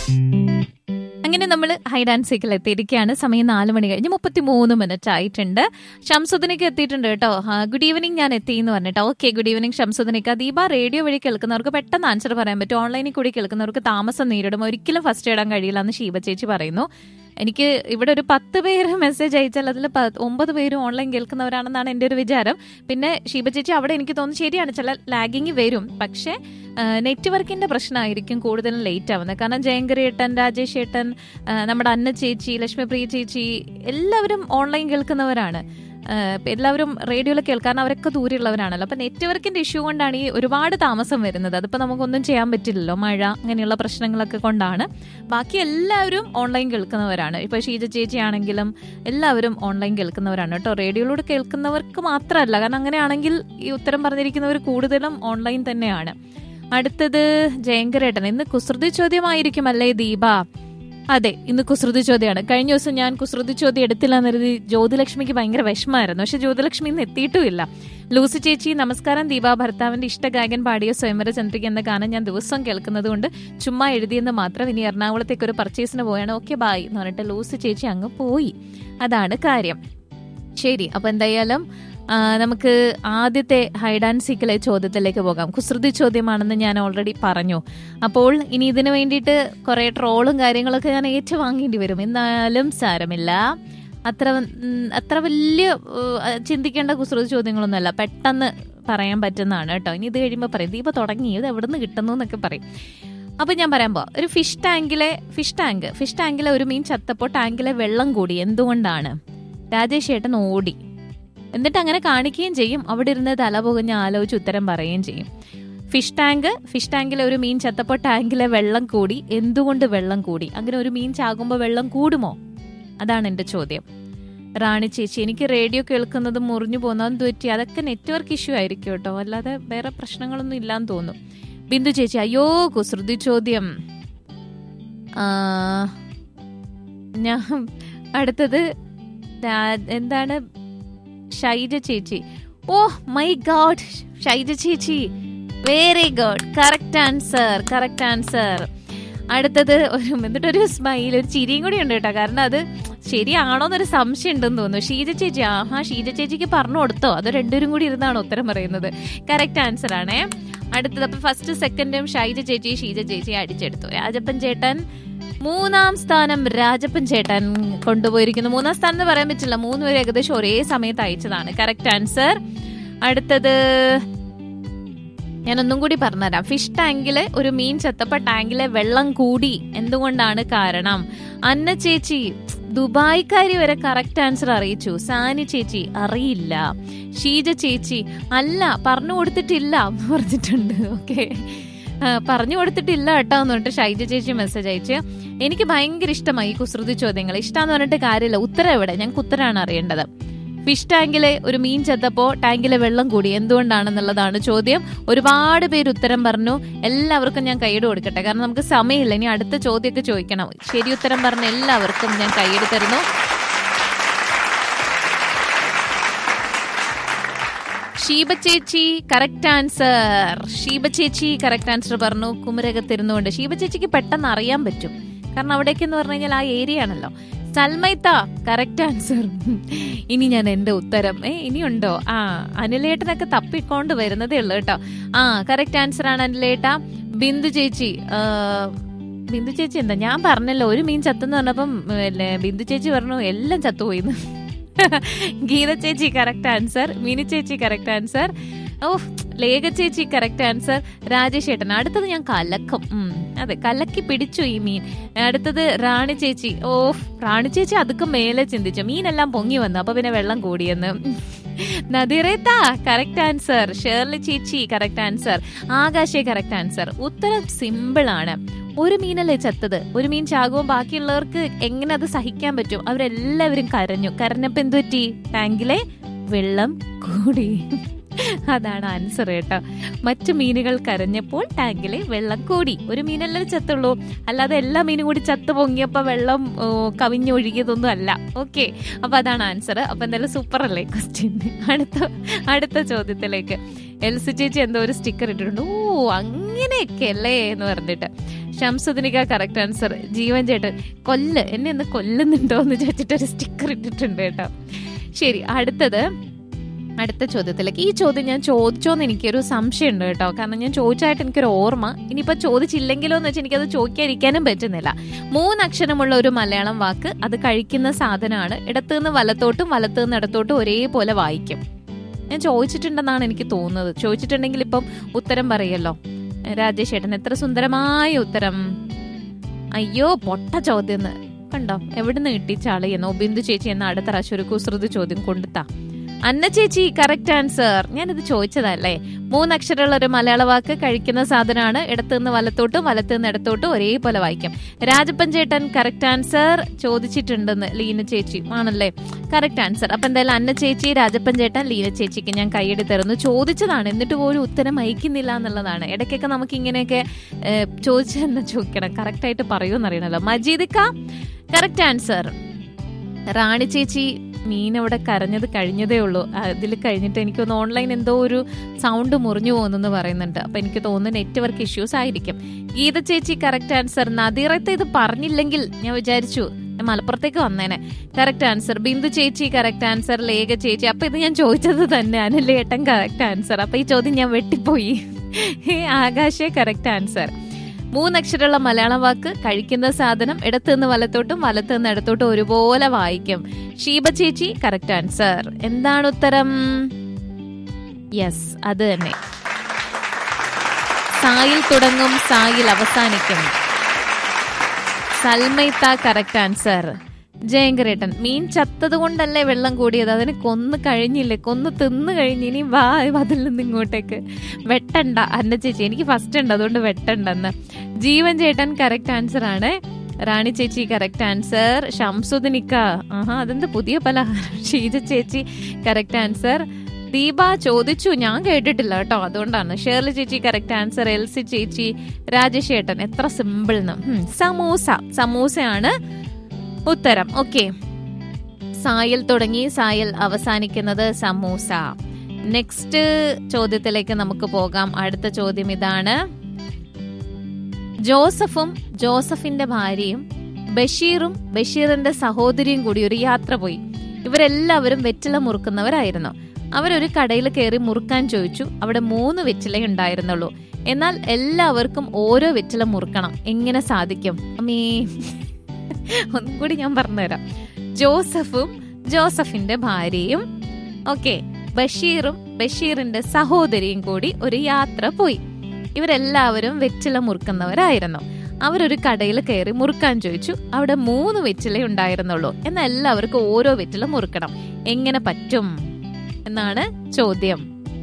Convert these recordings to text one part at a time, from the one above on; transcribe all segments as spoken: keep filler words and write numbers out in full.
അങ്ങനെ നമ്മൾ hide and സീക്കിൽ എത്തിയിരിക്കുകയാണ്. സമയം നാല് മണി കഴിഞ്ഞ് മുപ്പത്തി മൂന്ന് മിനിറ്റ് ആയിട്ടുണ്ട്. ഷംസുദിനക്ക് എത്തിയിട്ടുണ്ട് കേട്ടോ. ഗുഡ് ഈവനിങ് ഞാൻ എത്തി എന്ന് പറഞ്ഞിട്ട്. Okay, good evening ഷംസുദിനക്ക്. Deepa, radio വഴി കേൾക്കുന്നവർക്ക് പെട്ടെന്ന് ആൻസർ പറയാൻ പറ്റും, ഓൺലൈനിൽ കൂടി കേൾക്കുന്നവർക്ക് താമസം നേരിടും, ഒരിക്കലും ഫസ്റ്റ് ഇടാൻ കഴിയില്ല എന്ന് ഷീബ ചേച്ചി പറയുന്നു. എനിക്ക് ഇവിടെ ഒരു പത്ത് പേര് മെസ്സേജ് അയച്ചാൽ അതിൽ ഒമ്പത് പേരും ഓൺലൈൻ കേൾക്കുന്നവരാണെന്നാണ് എൻ്റെ ഒരു വിചാരം. പിന്നെ ഷീബ ചേച്ചി അവിടെ എനിക്ക് തോന്നുന്നു ശരിയാണ്, ചില ലാഗിങ് വരും, പക്ഷേ നെറ്റ്വർക്കിന്റെ പ്രശ്നമായിരിക്കും കൂടുതലും ലേറ്റ് ആവുന്നത്. കാരണം ജയങ്കരി ഏട്ടൻ, രാജേഷ് ഏട്ടൻ, നമ്മുടെ അന്ന ചേച്ചി, ലക്ഷ്മിപ്രിയ ചേച്ചി എല്ലാവരും ഓൺലൈൻ കേൾക്കുന്നവരാണ്. എല്ലാവരും റേഡിയോയിൽ കേൾക്കാൻ അവരൊക്കെ ദൂരെയുള്ളവരാണല്ലോ. അപ്പം നെറ്റ്വർക്കിന്റെ ഇഷ്യൂ കൊണ്ടാണ് ഈ ഒരുപാട് താമസം വരുന്നത്. അതിപ്പോൾ നമുക്കൊന്നും ചെയ്യാൻ പറ്റില്ലല്ലോ, മഴ അങ്ങനെയുള്ള പ്രശ്നങ്ങളൊക്കെ കൊണ്ടാണ്. ബാക്കി എല്ലാവരും ഓൺലൈൻ കേൾക്കുന്നവരാണ്. ഇപ്പോൾ ഷീജ ചേച്ചി ആണെങ്കിലും എല്ലാവരും ഓൺലൈൻ കേൾക്കുന്നവരാണ് കേട്ടോ. റേഡിയോയിലൂടെ കേൾക്കുന്നവർക്ക് മാത്രമല്ല, കാരണം അങ്ങനെയാണെങ്കിൽ ഈ ഉത്തരം പറഞ്ഞിരിക്കുന്നവർ കൂടുതലും ഓൺലൈൻ തന്നെയാണ്. അടുത്തത് ജയങ്കരേട്ടൻ. ഇന്ന് കുസൃതി ചോദ്യമായിരിക്കും അല്ലേ ദീപ? അതെ, ഇന്ന് കുസൃതി ചോദ്യമാണ്. കഴിഞ്ഞ ദിവസം ഞാൻ കുസൃതി ചോദ്യം എടുത്തില്ല എന്നരുതി ജ്യോതിലക്ഷ്മിക്ക് ഭയങ്കര വിഷമമായിരുന്നു. പക്ഷെ ജ്യോതിലക്ഷ്മി ഇന്ന് എത്തിയിട്ടുമില്ല. ലൂസി ചേച്ചി, നമസ്കാരം ദീപ. ഭർത്താവിന്റെ ഇഷ്ടഗായകൻ പാടിയ സ്വയംവര ചന്ദ്രിക എന്ന ഗാനം ഞാൻ ദിവസം കേൾക്കുന്നത് കൊണ്ട് ചുമ്മാ എഴുതിയെന്ന് മാത്രം. ഇനി എറണാകുളത്തേക്ക് ഒരു പർച്ചേസിന് പോയാണ്. ഓക്കെ ബായ് എന്ന് പറഞ്ഞിട്ട് ലൂസി ചേച്ചി അങ്ങ് പോയി. അതാണ് കാര്യം. ശരി, അപ്പൊ എന്തായാലും നമുക്ക് ആദ്യത്തെ ഹൈഡ് ആൻഡ് സീക്കിലെ ചോദ്യത്തിലേക്ക് പോകാം. കുസൃതി ചോദ്യമാണെന്ന് ഞാൻ ഓൾറെഡി പറഞ്ഞു. അപ്പോൾ ഇനി ഇതിനു വേണ്ടിയിട്ട് കുറെ ട്രോളും കാര്യങ്ങളൊക്കെ ഞാൻ ഏറ്റുവാങ്ങേണ്ടി വരും. എന്നാലും സാരമില്ല, അത്ര അത്ര വലിയ ചിന്തിക്കേണ്ട കുസൃതി ചോദ്യങ്ങളൊന്നുമല്ല, പെട്ടെന്ന് പറയാൻ പറ്റുന്നതാണ് കേട്ടോ. ഇനി ഇത് കഴിയുമ്പോൾ പറയും ദീപ തുടങ്ങി, ഇത് എവിടെ നിന്ന് കിട്ടുന്നു എന്നൊക്കെ പറയും. അപ്പൊ ഞാൻ പറയാൻ പോ ഒരു ഫിഷ് ടാങ്കിലെ ഫിഷ് ടാങ്ക് ഫിഷ് ടാങ്കിലെ ഒരു മീൻ ചത്തപ്പോൾ ടാങ്കിലെ വെള്ളം കൂടി, എന്തുകൊണ്ടാണ്? രാജേഷ് ഏട്ടൻ ഓടി, എന്നിട്ട് അങ്ങനെ കാണിക്കുകയും ചെയ്യും. അവിടെ ഇരുന്ന് തല പുകഞ്ഞ് ആലോചിച്ച് ഉത്തരം പറയുകയും ചെയ്യും. ഫിഷ് ടാങ്ക് ഫിഷ് ടാങ്കിലെ ഒരു മീൻ ചത്തപ്പോൾ ടാങ്കിലെ വെള്ളം കൂടി, എന്തുകൊണ്ട് വെള്ളം കൂടി? അങ്ങനെ ഒരു മീൻ ചാകുമ്പോൾ വെള്ളം കൂടുമോ? അതാണ് എൻ്റെ ചോദ്യം. റാണി ചേച്ചി, എനിക്ക് റേഡിയോ കേൾക്കുന്നത് മുറിഞ്ഞു പോകുന്നതെന്ന് പറ്റി, അതൊക്കെ നെറ്റ്വർക്ക് ഇഷ്യൂ ആയിരിക്കും കേട്ടോ, അല്ലാതെ വേറെ പ്രശ്നങ്ങളൊന്നും ഇല്ലാന്ന് തോന്നുന്നു. ബിന്ദു ചേച്ചി, അയ്യോ കുസൃതി ചോദ്യം. ഞാൻ അടുത്തത് എന്താണ്? ഷൈജ ചേച്ചി, ഓ മൈ ഗോഡ്, ഷൈജ ചേച്ചി very good, correct answer correct answer. അടുത്തത് ഒരു എന്നിട്ടൊരു സ്മൈൽ, ഒരു ചിരിയും കൂടി ഉണ്ട് കേട്ടോ, കാരണം അത് ശരിയാണോന്നൊരു സംശയം ഉണ്ടെന്ന് തോന്നുന്നു. ഷീജ ചേച്ചി, ആഹാ ഷീജ ചേച്ചിക്ക് പറഞ്ഞു കൊടുത്തോ? അത് രണ്ടുപേരും കൂടി ഇരുന്നാണ് ഉത്തരം പറയുന്നത്. കറക്റ്റ് ആൻസർ ആണേ. അടുത്തത് അപ്പൊ ഫസ്റ്റ് സെക്കൻഡും ഷൈജ ചേച്ചി ഷീജ ചേച്ചി അടിച്ചെടുത്തു. രാജപ്പൻ ചേട്ടൻ മൂന്നാം സ്ഥാനം രാജപ്പൻ ചേട്ടൻ കൊണ്ടുപോയിരിക്കുന്നു. മൂന്നാം സ്ഥാനം എന്ന് പറയാൻ പറ്റില്ല, മൂന്ന് പേര് ഏകദേശം ഒരേ സമയത്ത് അയച്ചതാണ്. Correct answer. അടുത്തത് ഞാനൊന്നും കൂടി പറഞ്ഞുതരാം. ഫിഷ് ടാങ്കില് ഒരു മീൻ ചത്തപ്പോ ടാങ്കിലെ വെള്ളം കൂടി, എന്തുകൊണ്ടാണ് കാരണം? അന്ന ചേച്ചി, ദുബായ്ക്കാരി വരെ കറക്റ്റ് ആൻസർ അറിയിച്ചു. സാനി ചേച്ചി അറിയില്ല. ഷീജ ചേച്ചി അല്ല പറഞ്ഞു കൊടുത്തിട്ടില്ല എന്ന് പറഞ്ഞിട്ടുണ്ട്. ഓക്കെ, പറഞ്ഞു കൊടുത്തിട്ടില്ല കേട്ടോ എന്ന് പറഞ്ഞിട്ട് ഷൈജ ചേച്ചി മെസ്സേജ് അയച്ച്. എനിക്ക് ഭയങ്കര ഇഷ്ടമായി കുസൃതി ചോദ്യങ്ങൾ. ഇഷ്ടമെന്ന് പറഞ്ഞിട്ട് കാര്യമില്ല, ഉത്തരം എവിടെ? ഞങ്ങൾക്ക് ഉത്തരമാണ് അറിയേണ്ടത്. ഫിഷ് ടാങ്കിലെ ഒരു മീൻ ചത്തപ്പോ ടാങ്കിലെ വെള്ളം കൂടി, എന്തുകൊണ്ടാണെന്നുള്ളതാണ് ചോദ്യം. ഒരുപാട് പേര് ഉത്തരം പറഞ്ഞു. എല്ലാവർക്കും ഞാൻ കൈയ്യടി കൊടുക്കട്ടെ, കാരണം നമുക്ക് സമയമില്ല. ഇനി അടുത്ത ചോദ്യമൊക്കെ ചോദിക്കണം. ശരി ഉത്തരം പറഞ്ഞ എല്ലാവർക്കും ഞാൻ കൈയ്യടി തരുന്നു. ഷീബ ചേച്ചി കറക്റ്റ് ആൻസർ. ഷീബ ചേച്ചി കറക്റ്റ് ആൻസർ പറഞ്ഞു. കുമരകത്തിരുന്നുകൊണ്ട് ഷീബ ചേച്ചിക്ക് പെട്ടെന്ന് അറിയാൻ പറ്റും, കാരണം അവിടേക്ക് എന്ന് പറഞ്ഞു കഴിഞ്ഞാൽ ആ ഏരിയ ആണല്ലോ. സൽമൈത്ത കറക്റ്റ് ആൻസർ. ഇനി ഞാൻ എന്റെ ഉത്തരം ഏ ഇനിയുണ്ടോ? ആ അനിലേട്ടനൊക്കെ തപ്പിക്കൊണ്ട് വരുന്നതേ ഉള്ളു കേട്ടോ. ആ കറക്റ്റ് ആൻസർ ആണ് അനിലേട്ട. ബിന്ദു ചേച്ചി, ബിന്ദു ചേച്ചി എന്താ ഞാൻ പറഞ്ഞല്ലോ ഒരു മീൻ ചത്തെന്ന് പറഞ്ഞപ്പം ബിന്ദു ചേച്ചി പറഞ്ഞു എല്ലാം ചത്തുപോയിന്ന്. ഗീത ചേച്ചി കറക്റ്റ് ആൻസർ. മിനി ചേച്ചി കറക്റ്റ് ആൻസർ. ഓ ലേഖ ചേച്ചി കറക്റ്റ് ആൻസർ. രാജേഷ് ഏട്ടൻ, അടുത്തത് ഞാൻ കലക്കും. ഉം അതെ, കലക്കി പിടിച്ചു ഈ മീൻ. അടുത്തത് റാണി ചേച്ചി. ഓ റാണി ചേച്ചി അതൊക്കെ മേലെ ചിന്തിച്ചു, മീനെല്ലാം പൊങ്ങി വന്നു, അപ്പൊ പിന്നെ വെള്ളം കൂടിയെന്ന്. നദിറേത്ത കറക്റ്റ് ആൻസർ. ഷേർലി ചേച്ചി കറക്റ്റ് ആൻസർ. ആകാശേ correct answer. ഉത്തരം സിമ്പിൾ ആണ്. ഒരു മീനല്ലേ ചത്തത്, ഒരു മീൻ ചാകുമ്പോൾ ബാക്കിയുള്ളവർക്ക് എങ്ങനെ അത് സഹിക്കാൻ പറ്റും? അവരെല്ലാവരും കരഞ്ഞു. കരഞ്ഞപ്പോ എന്തു പറ്റി? ടാങ്കിലെ വെള്ളം കൂടി. അതാണ് ആൻസർ കേട്ടോ. മറ്റു മീനുകൾ കരഞ്ഞപ്പോൾ ടാങ്കിലെ വെള്ളം കൂടി. ഒരു മീനല്ലേ ചത്തുള്ളൂ, അല്ലാതെ എല്ലാ മീനും കൂടി ചത്തു പൊങ്ങിയപ്പോ വെള്ളം കവിഞ്ഞൊഴുകിയതൊന്നും അല്ല. ഓക്കെ, അപ്പൊ അതാണ് ആൻസർ. അപ്പൊ എന്തായാലും സൂപ്പർ അല്ലേ ക്വസ്റ്റ്യൻ. അടുത്ത അടുത്ത ചോദ്യത്തിലേക്ക്. എൽസി ചേച്ചി എന്തോ ഒരു സ്റ്റിക്കർ ഇട്ടിട്ടുണ്ട്. ഓ അങ്ങനെയൊക്കെ അല്ലേ എന്ന് പറഞ്ഞിട്ട്. ഷംസുദിനിക കറക്റ്റ് ആൻസർ. ജീവൻ ചേട്ടൻ കൊല്ല് എന്നെ ഒന്ന് കൊല്ലുന്നുണ്ടോ എന്ന് ചോദിച്ചിട്ടൊരു സ്റ്റിക്കർ ഇട്ടിട്ടുണ്ട് കേട്ടോ. ശരി, അടുത്തത് അടുത്ത ചോദ്യത്തിലേക്ക്. ഈ ചോദ്യം ഞാൻ ചോദിച്ചോന്ന് എനിക്കൊരു സംശയം ഉണ്ട് കേട്ടോ. കാരണം ഞാൻ ചോദിച്ചായിട്ട് എനിക്കൊരു ഓർമ്മ. ഇനിയിപ്പോൾ ചോദിച്ചില്ലെങ്കിലോ എന്ന് വെച്ചാൽ എനിക്കത് ചോദിക്കാതിരിക്കാനും പറ്റുന്നില്ല. മൂന്നക്ഷരമുള്ള ഒരു മലയാളം വാക്ക്, അത് കഴിക്കുന്ന സാധനമാണ്. ഇടത്തുനിന്ന് വലത്തോട്ടും വലത്തുനിന്ന് ഇടത്തോട്ടും ഒരേപോലെ വായിക്കും. ഞാൻ ചോദിച്ചിട്ടുണ്ടെന്നാണ് എനിക്ക് തോന്നുന്നത്. ചോദിച്ചിട്ടുണ്ടെങ്കിൽ ഇപ്പം ഉത്തരം പറയല്ലോ. രാജേഷ് ഏട്ടൻ എത്ര സുന്ദരമായ ഉത്തരം. അയ്യോ പൊട്ട ചോദ്യം കണ്ടോ, എവിടുന്ന് കിട്ടിച്ചാളിയെന്നോ. ബിന്ദു ചേച്ചി എന്ന അടുത്ത പ്രാവശ്യം ഒരു കുസൃതി ചോദ്യം കൊണ്ടുത്താ. അന്ന ചേച്ചി കറക്റ്റ് ആൻസർ. ഞാനിത് ചോദിച്ചതല്ലേ. മൂന്നക്ഷരമുള്ള ഒരു മലയാള വാക്ക്, കഴിക്കുന്ന സാധനമാണ്. ഇടത്തുനിന്ന് വലത്തോട്ടും വലത്തുനിന്ന് ഇടത്തോട്ടും ഒരേപോലെ വായിക്കും. രാജപ്പൻ ചേട്ടൻ കറക്റ്റ് ആൻസർ ചോദിച്ചിട്ടുണ്ടെന്ന് ലീന ചേച്ചി ആണല്ലേ. Correct answer. അപ്പൊ എന്തായാലും അന്ന ചേച്ചി, രാജപ്പൻ ചേട്ടൻ, ലീന ചേച്ചിക്ക് ഞാൻ കൈയ്യടി തരുന്നു. ചോദിച്ചതാണ് എന്നിട്ട് പോലും ഉത്തരം അയക്കുന്നില്ല എന്നുള്ളതാണ്. ഇടയ്ക്കൊക്കെ നമുക്ക് ഇങ്ങനെയൊക്കെ ചോദിച്ചു തന്നെ ചോദിക്കണം. കറക്റ്റായിട്ട് പറയുമെന്നറിയണല്ലോ. മജീദിക്ക കറക്റ്റ് ആൻസർ. റാണി ചേച്ചി മീൻ അവിടെ കരഞ്ഞത് കഴിഞ്ഞതേ ഉള്ളൂ. അതിൽ കഴിഞ്ഞിട്ട് എനിക്കൊന്ന് ഓൺലൈൻ എന്തോ ഒരു സൗണ്ട് മുറിഞ്ഞു പോകുന്നെന്ന് പറയുന്നുണ്ട്. അപ്പൊ എനിക്ക് തോന്നുന്നു നെറ്റ്വർക്ക് ഇഷ്യൂസ് ആയിരിക്കും. ഗീത ചേച്ചി കറക്റ്റ് ആൻസർ. നദീറത്തെ ഇത് പറഞ്ഞില്ലെങ്കിൽ ഞാൻ വിചാരിച്ചു മലപ്പുറത്തേക്ക് വന്നേനെ. Correct answer. ബിന്ദു ചേച്ചി കറക്റ്റ് ആൻസർ. ലേഖ ചേച്ചി. അപ്പൊ ഇത് ഞാൻ ചോദിച്ചത് തന്നെ. അനിലേട്ടൻ കറക്റ്റ് ആൻസർ. അപ്പൊ ഈ ചോദ്യം ഞാൻ വെട്ടിപ്പോയി. ആകാശേ കറക്റ്റ് ആൻസർ. മൂന്നക്ഷരമുള്ള മലയാളം വാക്ക്, കഴിക്കുന്ന സാധനം, ഇടത്തുനിന്ന് വലത്തോട്ടും വലത്തുനിന്ന് ഇടത്തോട്ടും ഒരുപോലെ വായിക്കും. ഷീബ ചേച്ചി കറക്റ്റ് ആൻസർ. എന്താണ് ഉത്തരം? യെസ്, അത് തന്നെ. സായിൽ തുടങ്ങും, സായിൽ അവസാനിക്കും. സൽമൈത്ത കറക്റ്റ് ആൻസർ. ജയങ്കരേട്ടൻ മീൻ ചത്തത് കൊണ്ടല്ലേ വെള്ളം കൂടിയത്, അതിന് കൊന്ന് കഴിഞ്ഞില്ലേ, കൊന്ന് തിന്നു കഴിഞ്ഞ് ഇനി വാ അതിൽ നിന്ന് ഇങ്ങോട്ടേക്ക് വെട്ടണ്ട. അന്ന ചേച്ചി എനിക്ക് ഫസ്റ്റ് ഉണ്ട് അതുകൊണ്ട് വെട്ടണ്ടെന്ന്. ജീവൻ ചേട്ടൻ കറക്റ്റ് ആൻസർ ആണ്. റാണി ചേച്ചി കറക്റ്റ് ആൻസർ. ഷംസുദിനിക്ക ആഹാ അതെന്ത് പുതിയ പലഹാരം. ഷീജ ചേച്ചി കറക്റ്റ് ആൻസർ. ദീപ ചോദിച്ചു, ഞാൻ കേട്ടിട്ടില്ല കേട്ടോ, അതുകൊണ്ടാണ്. ഷേർലി ചേച്ചി കറക്റ്റ് ആൻസർ. എൽസി ചേച്ചി. രാജേഷ് ഏട്ടൻ എത്ര സിമ്പിൾ എന്ന്. സമൂസ, സമൂസയാണ് ഉത്തരം. ഓക്കെ, സായൽ തുടങ്ങി സായൽ അവസാനിക്കുന്നത് സമൂസ. നെക്സ്റ്റ് ചോദ്യത്തിലേക്ക് നമുക്ക് പോകാം. അടുത്ത ചോദ്യം ഇതാണ്. ജോസഫും ജോസഫിന്റെ ഭാര്യയും ബഷീറും ബഷീറിന്റെ സഹോദരിയും കൂടി ഒരു യാത്ര പോയി. ഇവരെല്ലാവരും വെറ്റില മുറുക്കുന്നവരായിരുന്നു. അവരൊരു കടയിൽ കയറി മുറുക്കാൻ ചോദിച്ചു. അവിടെ മൂന്ന് വെറ്റില ഉണ്ടായിരുന്നുള്ളൂ. എന്നാൽ എല്ലാവർക്കും ഓരോ വെറ്റില മുറുക്കണം. എങ്ങനെ സാധിക്കും? അമ്മേ ഒന്നും കൂടി ഞാൻ പറഞ്ഞുതരാം. ജോസഫും ജോസഫിന്റെ ഭാര്യയും ഓക്കെ ബഷീറും ബഷീറിന്റെ സഹോദരിയും കൂടി ഒരു യാത്ര പോയി. ഇവരെല്ലാവരും വെറ്റില മുറുക്കുന്നവരായിരുന്നു. അവരൊരു കടയിൽ കയറി മുറുക്കാൻ ചോദിച്ചു. അവിടെ മൂന്ന് വെറ്റില ഉണ്ടായിരുന്നുള്ളൂ. എന്നാൽ എല്ലാവർക്കും ഓരോ വെറ്റില മുറുക്കണം. എങ്ങനെ പറ്റും എന്നാണ് ചോദ്യം.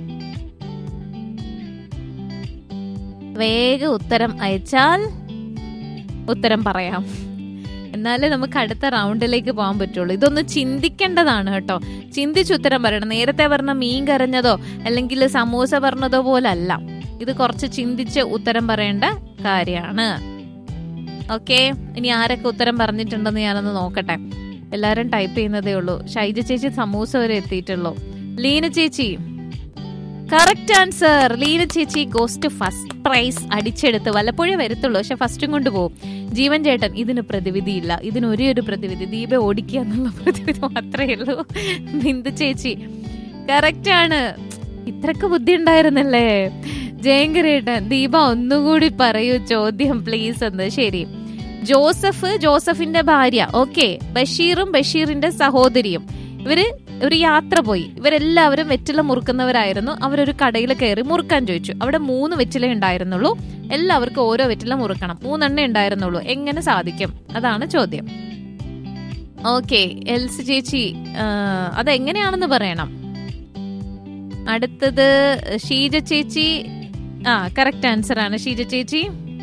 വേഗം ഉത്തരം അയച്ചാൽ ഉത്തരം പറയാം. എന്നാലേ നമുക്ക് അടുത്ത റൗണ്ടിലേക്ക് പോകാൻ പറ്റുള്ളൂ. ഇതൊന്ന് ചിന്തിക്കേണ്ടതാണ് കേട്ടോ. ചിന്തിച്ചുത്തരം പറയണം. നേരത്തെ പറഞ്ഞ മീൻ കരഞ്ഞതോ അല്ലെങ്കിൽ സമൂസ പറഞ്ഞതോ പോലല്ല. ഇത് കുറച്ച് ചിന്തിച്ച് ഉത്തരം പറയേണ്ട കാര്യമാണ്. ഓക്കെ, ഇനി ആരൊക്കെ ഉത്തരം പറഞ്ഞിട്ടുണ്ടെന്ന് ഞാനൊന്ന് നോക്കട്ടെ. എല്ലാരും ടൈപ്പ് ചെയ്യുന്നതേ ഉള്ളൂ. ഷൈജ ചേച്ചി സമൂസ വരെ എത്തിയിട്ടുള്ളൂ. ലീന ചേച്ചി കറക്റ്റ് ആൻസർ. ലീന ചേച്ചി ഗോസ് ടു ഫസ്റ്റ് പ്രൈസ് അടിച്ചെടുത്ത്. വല്ലപ്പോഴേ വരത്തുള്ളൂ, പക്ഷെ ഫസ്റ്റും കൊണ്ടുപോകും. ജീവൻ ചേട്ടൻ ഇതിന് പ്രതിവിധിയില്ല, ഇതിന് ഒരേ ഒരു പ്രതിവിധി, ദീപ ഓടിക്കുക എന്നുള്ള പ്രതിവിധി മാത്രമേ ഉള്ളൂ. ബിന്ദു ചേച്ചി കറക്റ്റ് ആണ്. ഇത്രക്ക് ബുദ്ധി ഉണ്ടായിരുന്നല്ലേ. ജയങ്കരേട്ടൻ ദീപ ഒന്നുകൂടി പറയൂ ചോദ്യം പ്ലീസ് എന്ന്. ശരി, ജോസഫ് ജോസഫിന്റെ ഭാര്യ ഓക്കെ ബഷീറും ബഷീറിന്റെ സഹോദരിയും ഇവര് ഒരു യാത്ര പോയി. ഇവരെല്ലാവരും വെറ്റില മുറുക്കുന്നവരായിരുന്നു. അവരൊരു കടയിൽ കയറി മുറുക്കാൻ ചോദിച്ചു. അവിടെ മൂന്ന് വെറ്റില ഉണ്ടായിരുന്നുള്ളൂ. എല്ലാവർക്കും ഓരോ വെറ്റില മുറുക്കണം. മൂന്നെണ്ണേ ഉണ്ടായിരുന്നുള്ളൂ. എങ്ങനെ സാധിക്കും? അതാണ് ചോദ്യം. ഓക്കെ, എൽസി ചേച്ചി അതെങ്ങനെയാണെന്ന് പറയണം. അടുത്തത് ഷീജ ചേച്ചി. ആ കറക്റ്റ് ആൻസർ ആണ് ഷീജ ചേച്ചി.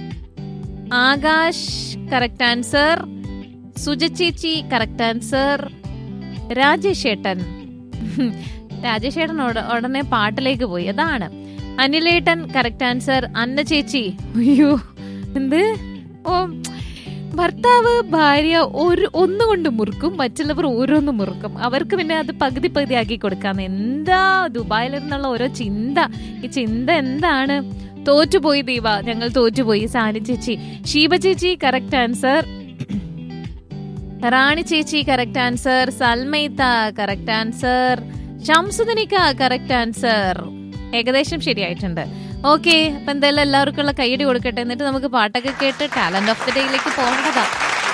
Akash correct answer. സുജ ചേച്ചി കറക്റ്റ് ആൻസർ. രാജേഷ് ഏട്ടൻ രാജേഷ് ഏട്ടൻ ഉടനെ പാട്ടിലേക്ക് പോയി. അതാണ്. അനിലേട്ടൻ കറക്റ്റ് ആൻസർ. അന്ന ചേച്ചി അയ്യോ എന്ത് ഓ ഭർത്താവ് ഭാര്യ ഒരു ഒന്നുകൊണ്ട് മുറുക്കും, മറ്റുള്ളവർ ഓരോന്ന് മുറുക്കും. അവർക്ക് പിന്നെ അത് പകുതി പകുതി ആക്കി കൊടുക്കാന്ന്. എന്താ ദുബായിൽ നിന്നുള്ള ഓരോ ചിന്ത. ഈ ചിന്ത എന്താണ്? തോറ്റുപോയി ദീപ, ഞങ്ങൾ തോറ്റുപോയി. സാനി ചേച്ചി, ഷീബ ചേച്ചി കറക്റ്റ് ആൻസർ. റാണി ചേച്ചി correct answer. സൽമൈത്ത correct answer. ഷംസുദനിക correct answer. ഏകദേശം ശരിയായിട്ടുണ്ട്. ഓക്കെ, അപ്പൊ എന്തായാലും എല്ലാവർക്കും ഉള്ള കൈയടി കൊടുക്കട്ടെ. എന്നിട്ട് നമുക്ക് പാട്ടൊക്കെ കേട്ട് ടാലന്റ് ഓഫ് ദി ഡേയിലേക്ക് പോകേണ്ടതാ.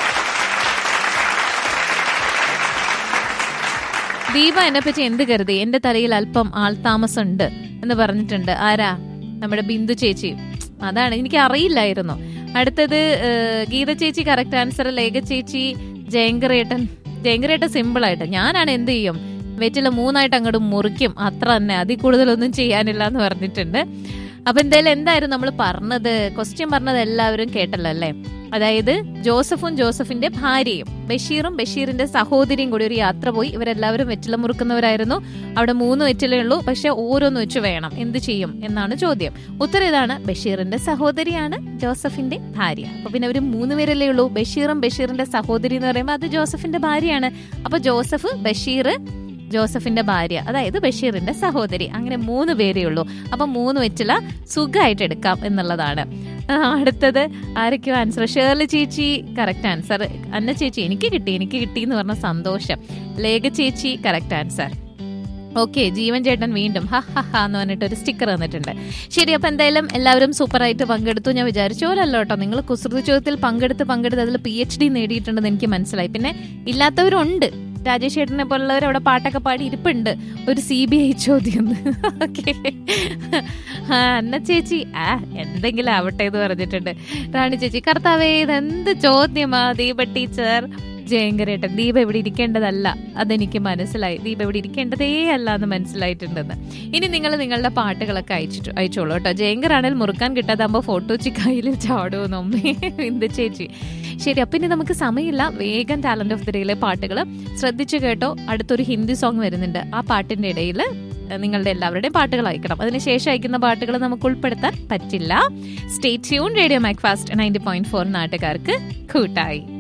ദീപ എന്നെ പറ്റി എന്ത് കരുതി? എന്റെ തലയിൽ അല്പം ആൾതാമസം ഉണ്ട് എന്ന് പറഞ്ഞിട്ടുണ്ട്. ആരാ? നമ്മുടെ ബിന്ദു ചേച്ചി. അതാണ്, എനിക്ക് അറിയില്ലായിരുന്നു. അടുത്തത് ഗീത ചേച്ചി കറക്റ്റ് ആൻസർ. ലേഖ ചേച്ചി, ജയങ്കരേട്ടൻ. ജയങ്കരേട്ടൻ സിമ്പിൾ ആയിട്ട് ഞാനാണ് എന്ത് ചെയ്യും, വെറ്റില മൂന്നായിട്ട് അങ്ങോട്ട് മുറിക്കും, അത്ര തന്നെ, അതിൽ കൂടുതലൊന്നും ചെയ്യാനില്ല എന്ന് പറഞ്ഞിട്ടുണ്ട്. അപ്പൊ എന്തായാലും എന്തായാലും നമ്മൾ പറഞ്ഞത്, ക്വസ്റ്റ്യൻ പറഞ്ഞത് എല്ലാവരും കേട്ടല്ലോ അല്ലേ? അതായത് ജോസഫും ജോസഫിന്റെ ഭാര്യയും ബഷീറും ബഷീറിന്റെ സഹോദരിയും കൂടി ഒരു യാത്ര പോയി. ഇവരെല്ലാവരും വെറ്റില മുറുക്കുന്നവരായിരുന്നു. അവിടെ മൂന്ന് വെറ്റിലേ ഉള്ളൂ, പക്ഷെ ഓരോന്ന് വെച്ച് വേണം. എന്ത് ചെയ്യും എന്നാണ് ചോദ്യം. ഉത്തരം ഇതാണ്, ബഷീറിന്റെ സഹോദരിയാണ് ജോസഫിന്റെ ഭാര്യ. അപ്പൊ പിന്നെ അവര് മൂന്ന് പേരല്ലേ ഉള്ളൂ. ബഷീറും ബഷീറിന്റെ സഹോദരി എന്ന് പറയുമ്പോൾ അത് ജോസഫിന്റെ ഭാര്യയാണ്. അപ്പൊ ജോസഫ്, ബഷീർ, ജോസഫിന്റെ ഭാര്യ, അതായത് ബഷീറിന്റെ സഹോദരി, അങ്ങനെ മൂന്ന് പേരേ ഉള്ളൂ. അപ്പൊ മൂന്ന് വെറ്റില സുഖമായിട്ട് എടുക്കാം എന്നുള്ളതാണ്. അടുത്തത് ആരൊക്കെയോ ആൻസർ. ഷേർലി ചേച്ചി കറക്റ്റ് ആൻസർ. അന്ന ചേച്ചി, എനിക്ക് കിട്ടി എനിക്ക് കിട്ടി എന്ന് പറഞ്ഞ സന്തോഷം. ലേഖ ചേച്ചി കറക്റ്റ് ആൻസർ. ഓക്കെ, ജീവൻ ചേട്ടൻ വീണ്ടും ഹ ഹ ഹ എന്ന് പറഞ്ഞിട്ട് ഒരു സ്റ്റിക്കർ തന്നിട്ടുണ്ട്. ശരി, അപ്പൊ എന്തായാലും എല്ലാവരും സൂപ്പറായിട്ട് പങ്കെടുത്തു. ഞാൻ വിചാരിച്ച പോലെ അല്ലോ കേട്ടോ, നിങ്ങൾ കുസൃതി ചോദ്യത്തിൽ പങ്കെടുത്ത് പങ്കെടുത്ത് അതിൽ പി എച്ച് ഡി നേടിയിട്ടുണ്ടെന്ന് എനിക്ക് മനസ്സിലായി. പിന്നെ ഇല്ലാത്തവരുണ്ട്. രാജേഷ് ചേട്ടനെ പോലുള്ളവർ അവിടെ പാട്ടൊക്കെ പാടി ഇരിപ്പുണ്ട്. ഒരു സി ബി ഐ ചോദ്യം. ഓക്കെ, അന്ന ചേച്ചി ആ എന്തെങ്കിലും ആവട്ടെ എന്ന് പറഞ്ഞിട്ടുണ്ട്. റാണി ചേച്ചി, കർത്താവേ ഇതെന്ത് ചോദ്യമാ. ദീപ ടീച്ചർ, ജയങ്കരേട്ടൻ, ദീപ ഇവിടെ ഇരിക്കേണ്ടതല്ല, അതെനിക്ക് മനസ്സിലായി. ദീപ ഇവിടെ ഇരിക്കേണ്ടതേ അല്ല എന്ന് മനസ്സിലായിട്ടുണ്ടെന്ന്. ഇനി നിങ്ങൾ നിങ്ങളുടെ പാട്ടുകളൊക്കെ അയച്ചിട്ട് അയച്ചോളൂ കേട്ടോ. ജയങ്കറാണെങ്കിൽ മുറുക്കാൻ കിട്ടാതാകുമ്പോൾ ഫോട്ടോ വെച്ച് കയ്യിൽ ചാടുമെന്ന് അമ്മേ ഇന്ദ ചേച്ചി. ശരി, അപ്പൊ ഇനി നമുക്ക് സമയമില്ല. വേഗം ടാലന്റ് ഓഫ് ദി ഡേയിലെ പാട്ടുകൾ ശ്രദ്ധിച്ചു കേട്ടോ. അടുത്തൊരു ഹിന്ദി സോങ് വരുന്നുണ്ട്. ആ പാട്ടിന്റെ ഇടയിൽ നിങ്ങളുടെ എല്ലാവരുടെയും പാട്ടുകൾ അയക്കണം. അതിനുശേഷം അയക്കുന്ന പാട്ടുകൾ നമുക്ക് ഉൾപ്പെടുത്താൻ പറ്റില്ല. Stay tune. Radio Mac fast ninety point four നാട്ടുകാർക്ക് കൂട്ടായി.